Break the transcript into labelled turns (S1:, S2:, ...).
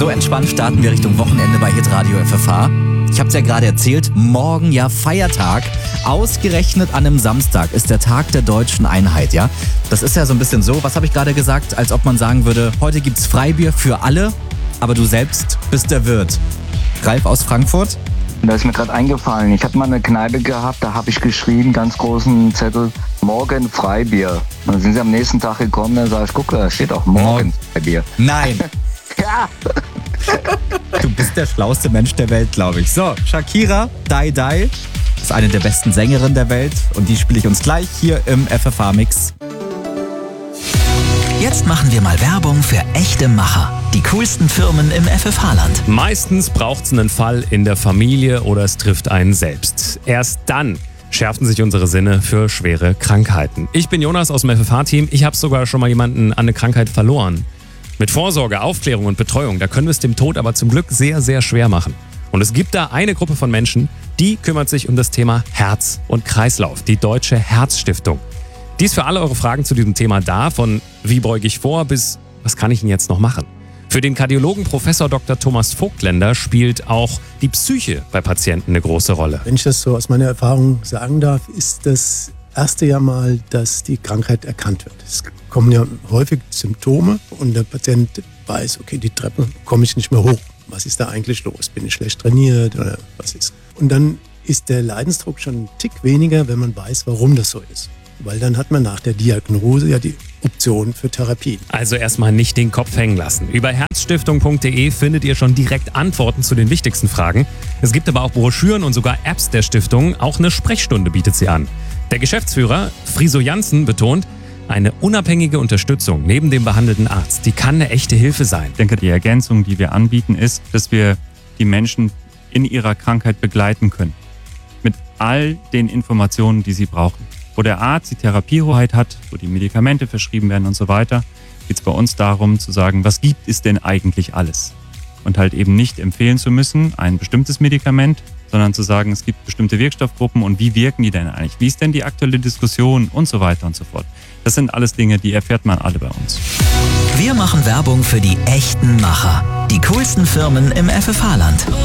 S1: So entspannt starten wir Richtung Wochenende bei Hitradio FFH. Ich habe es ja gerade erzählt, morgen ja Feiertag. Ausgerechnet an einem Samstag ist der Tag der deutschen Einheit, ja? Das ist ja so ein bisschen so, was habe ich gerade gesagt, als ob man sagen würde, heute gibt's Freibier für alle, aber du selbst bist der Wirt. Ralf aus Frankfurt?
S2: Da ist mir gerade eingefallen, ich hatte mal eine Kneipe gehabt, da habe ich geschrieben, ganz großen Zettel, morgen Freibier. Und dann sind sie am nächsten Tag gekommen, dann sage ich, guck, da steht auch morgen Freibier.
S1: Nein.
S2: Ja.
S1: Du bist der schlauste Mensch der Welt, glaube ich. So, Shakira, Die Die, ist eine der besten Sängerinnen der Welt und die spiele ich uns gleich hier im FFH-Mix.
S3: Jetzt machen wir mal Werbung für echte Macher. Die coolsten Firmen im FFH-Land.
S4: Meistens braucht es einen Fall in der Familie oder es trifft einen selbst. Erst dann schärfen sich unsere Sinne für schwere Krankheiten. Ich bin Jonas aus dem FFH-Team. Ich habe sogar schon mal jemanden an eine Krankheit verloren. Mit Vorsorge, Aufklärung und Betreuung, da können wir es dem Tod aber zum Glück sehr, sehr schwer machen. Und es gibt da eine Gruppe von Menschen, die kümmert sich um das Thema Herz und Kreislauf, die Deutsche Herzstiftung. Die ist für alle eure Fragen zu diesem Thema da, von wie beuge ich vor bis was kann ich denn jetzt noch machen? Für den Kardiologen Professor Dr. Thomas Vogtländer spielt auch die Psyche bei Patienten eine große Rolle.
S5: Wenn ich das so aus meiner Erfahrung sagen darf, ist das erste ja mal, dass die Krankheit erkannt wird. Es kommen ja häufig Symptome und der Patient weiß, okay, die Treppe komme ich nicht mehr hoch. Was ist da eigentlich los? Bin ich schlecht trainiert oder was ist? Und dann ist der Leidensdruck schon ein Tick weniger, wenn man weiß, warum das so ist. Weil dann hat man nach der Diagnose ja die Option für Therapie.
S4: Also erstmal nicht den Kopf hängen lassen. Über herzstiftung.de findet ihr schon direkt Antworten zu den wichtigsten Fragen. Es gibt aber auch Broschüren und sogar Apps der Stiftung. Auch eine Sprechstunde bietet sie an. Der Geschäftsführer Friso Janssen betont, eine unabhängige Unterstützung neben dem behandelnden Arzt, die kann eine echte Hilfe sein.
S6: Ich denke, die Ergänzung, die wir anbieten, ist, dass wir die Menschen in ihrer Krankheit begleiten können. Mit all den Informationen, die sie brauchen. Wo der Arzt die Therapiehoheit hat, wo die Medikamente verschrieben werden und so weiter, geht es bei uns darum zu sagen, was gibt es denn eigentlich alles? Und halt eben nicht empfehlen zu müssen, ein bestimmtes Medikament, sondern zu sagen, es gibt bestimmte Wirkstoffgruppen und wie wirken die denn eigentlich? Wie ist denn die aktuelle Diskussion und so weiter und so fort. Das sind alles Dinge, die erfährt man alle bei uns.
S3: Wir machen Werbung für die echten Macher. Die coolsten Firmen im FFH-Land.